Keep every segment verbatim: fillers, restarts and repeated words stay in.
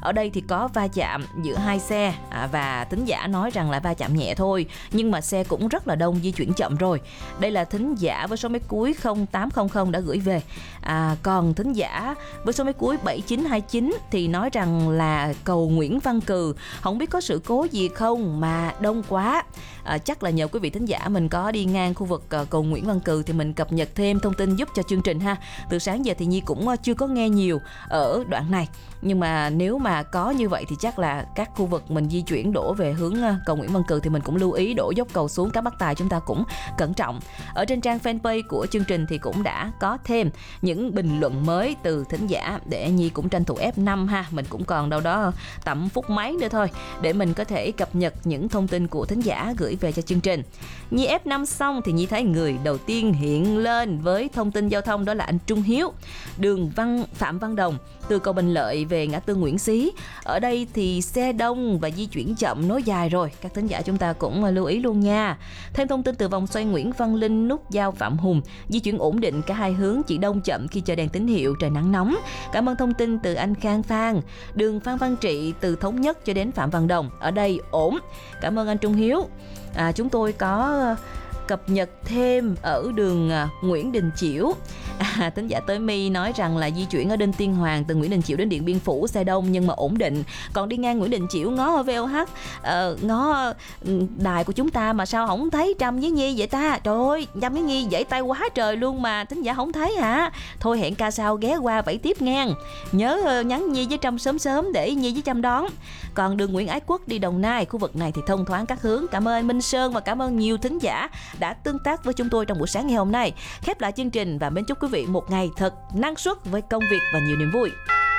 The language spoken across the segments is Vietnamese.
Ở đây thì có va chạm giữa hai xe à, và thính giả nói rằng là va chạm nhẹ thôi, nhưng mà xe cũng rất là đông, di chuyển chậm rồi. Đây là thính giả với số máy cuối không tám không không đã gửi về. À, còn thính giả với số máy cuối bảy chín hai chín thì nói rằng là cầu Nguyễn Văn Cừ, không biết có sự cố gì không mà đông quá. À, chắc là nhờ quý vị thính giả mình có đi ngang khu vực uh, cầu Nguyễn Văn Cừ thì mình cập nhật thêm thông tin giúp cho chương trình ha. Từ sáng giờ thì Nhi cũng uh, chưa có nghe nhiều ở đoạn này, nhưng mà nếu mà có như vậy thì chắc là các khu vực mình di chuyển đổ về hướng uh, cầu Nguyễn Văn Cừ thì mình cũng lưu ý đổ dốc cầu xuống Cáp Bắc Tài, chúng ta cũng cẩn trọng. Ở trên trang fanpage của chương trình thì cũng đã có thêm những bình luận mới từ thính giả để Nhi cũng tranh thủ ép năm ha. Mình cũng còn đâu đó tầm phút mấy nữa thôi để mình có thể cập nhật những thông tin của thính giả gửi về cho chương trình. Nhi ép năm xong thì Nhi thấy người đầu tiên hiện lên với thông tin giao thông đó là anh Trung Hiếu, đường Văn Phạm Văn Đồng từ cầu Bình Lợi về ngã tư Nguyễn Xí. Ở đây thì xe đông và di chuyển chậm, nối dài rồi. Các thính giả chúng ta cũng lưu ý luôn nha. Thêm thông tin từ vòng xoay Nguyễn Văn Linh, nút giao Phạm Hùng, di chuyển ổn định cả hai hướng, chỉ đông chậm khi chờ đèn tín hiệu, trời nắng nóng. Cảm ơn thông tin từ anh Khang Phan, đường Phan Văn Trị từ Thống Nhất cho đến Phạm Văn Đồng. Ở đây ổn. Cảm ơn anh Trung Hiếu. À, chúng tôi có cập nhật thêm ở đường Nguyễn Đình Chiểu. À, thính giả Tới My nói rằng là di chuyển ở Đinh Tiên Hoàng từ Nguyễn Đình Chiểu đến Điện Biên Phủ xe đông nhưng mà ổn định. Còn đi ngang Nguyễn Đình Chiểu ngó ở vê o hát, uh, ngó đài của chúng ta mà sao không thấy Trâm với Nhi vậy ta? Trời ơi, Trâm với Nhi giãy tay quá trời luôn mà thính giả không thấy hả? Thôi hẹn ca sau ghé qua vẫy tiếp ngang. Nhớ uh, nhắn Nhi với Trâm sớm sớm để Nhi với Trâm đón. Còn đường Nguyễn Ái Quốc đi Đồng Nai, khu vực này thì thông thoáng các hướng. Cảm ơn Minh Sơn và cảm ơn nhiều thính giả đã tương tác với chúng tôi trong buổi sáng ngày hôm nay. Khép lại chương trình và mến chúc quý vị một ngày thật năng suất với công việc và nhiều niềm vui.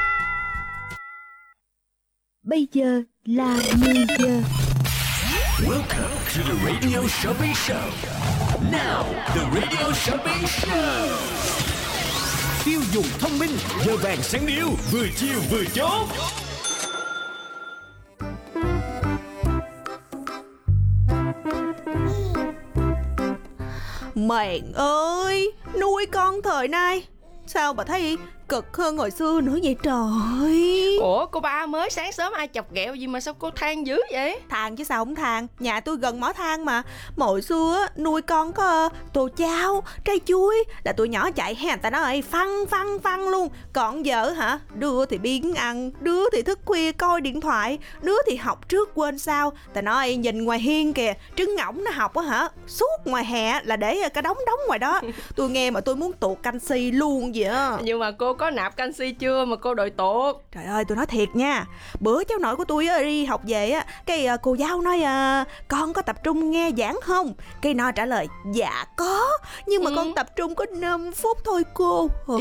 Bây giờ là mười giờ. Welcome to the Radio Shopping Show. Now, the Radio Shopping Show. Tiêu dùng thông minh, giờ vàng sáng điêu, vừa chiều vừa chốt. Mẹ ơi, nuôi con thời nay sao bà thấy cực hơn hồi xưa nữa vậy trời? Ủa cô ba mới sáng sớm ai chọc ghẹo gì mà sao cô than dữ vậy? Than chứ sao không than, nhà tôi gần mỏ than mà. Hồi xưa nuôi con có tô chao, trái chuối là tụi nhỏ chạy ha, người ta nói phăng phăng phăng luôn. Còn giờ hả, đứa thì biếng ăn, đứa thì thức khuya coi điện thoại, đứa thì học trước quên sau. Ta nói nhìn ngoài hiên kìa, trứng ngỗng nó học á hả, suốt ngoài hè là để cả đống đống ngoài đó. Tôi nghe mà tôi muốn tụt canxi luôn vậy á. Nhưng mà cô có nạp canxi chưa mà cô đòi tụt? Trời ơi tôi nói thiệt nha, bữa cháu nội của tôi đi học về á, cái cô giáo nói à, con có tập trung nghe giảng không? Cái nó trả lời dạ có, nhưng mà ừ. con tập trung có năm phút thôi cô. Trời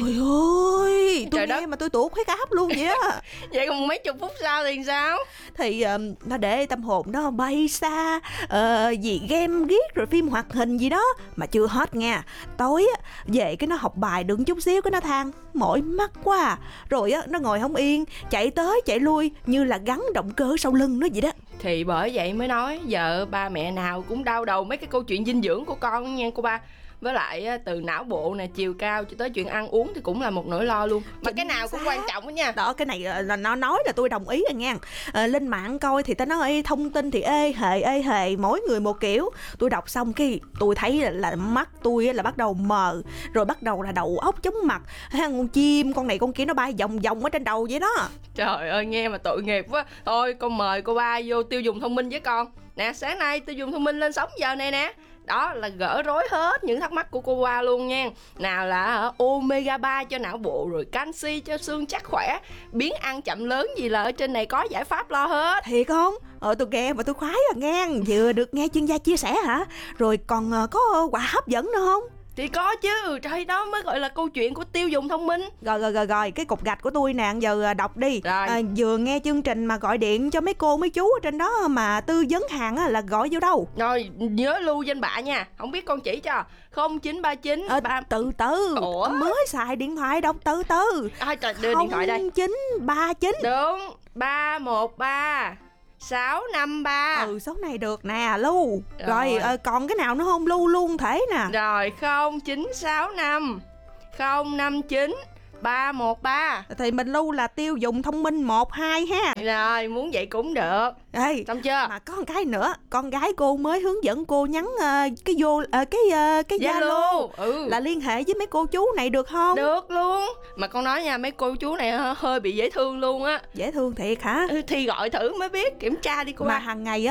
ơi, tôi Trời nghe đất. mà tôi tụt huyết áp luôn vậy á. Vậy còn mấy chục phút sau thì sao? Thì uh, nó để tâm hồn nó bay xa, uh, gì game ghiết rồi phim hoạt hình gì đó mà chưa hết nha. Tối á về cái nó học bài được chút xíu cái nó than mỏi mắt quá à. Rồi á nó ngồi không yên, chạy tới chạy lui như là gắn động cơ sau lưng nó vậy đó. Thì bởi vậy mới nói giờ ba mẹ nào cũng đau đầu mấy cái câu chuyện dinh dưỡng của con nha cô ba. Với lại từ não bộ nè, chiều cao cho tới chuyện ăn uống thì cũng là một nỗi lo luôn. Mà Chính cái nào cũng xác. quan trọng đó nha. Đó, cái này là nó nói là tôi đồng ý rồi nha. À, lên mạng coi thì ta nói thông tin thì ê hề ê hề, mỗi người một kiểu. Tôi đọc xong cái tôi thấy là, là mắt tôi là bắt đầu mờ, rồi bắt đầu là đầu óc chóng mặt, con chim con này con kia nó bay vòng vòng ở trên đầu vậy đó. Trời ơi nghe mà tội nghiệp quá. Thôi con mời cô ba vô tiêu dùng thông minh với con. Nè sáng nay tiêu dùng thông minh lên sóng giờ này nè. Đó là gỡ rối hết những thắc mắc của cô ba luôn nha. Nào là omega ba cho não bộ, rồi canxi cho xương chắc khỏe, biến ăn chậm lớn gì là ở trên này có giải pháp lo hết. Thiệt không? Ờ tôi nghe mà tôi khoái à nghe. Vừa được nghe chuyên gia chia sẻ hả? Rồi còn có quà hấp dẫn nữa không? Thì có chứ, trời đó mới gọi là câu chuyện của tiêu dùng thông minh. Rồi rồi rồi rồi, cái cục gạch của tôi nè, giờ đọc đi. À, vừa nghe chương trình mà gọi điện cho mấy cô mấy chú ở trên đó mà tư vấn hàng á, là gọi vô đâu? Rồi nhớ lưu danh bạ nha, không biết con chỉ cho không chín ba chín à, ba... Từ từ. Ủa? Mới xài điện thoại đọc từ từ. À, trời, đưa điện thoại đây. không chín ba chín. Đúng, ba một ba sáu năm ba. Ừ số này được nè, lưu. Rồi, Rồi à, còn cái nào nữa không? Lưu luôn thể nè. Rồi không chín sáu năm không năm chín ba một ba. Thì mình lưu là tiêu dùng thông minh một hai ha. Rồi, muốn vậy cũng được. Ê, Xong chưa? mà có một cái nữa, con gái cô mới hướng dẫn cô nhắn uh, cái vô uh, cái uh, cái Zalo Zalo. Ừ. là liên hệ với mấy cô chú này được không? Được luôn. Mà con nói nha, mấy cô chú này hơi bị dễ thương luôn á. Dễ thương thiệt hả? Ừ, thì gọi thử mới biết, kiểm tra đi cô Mà ba. hàng ngày á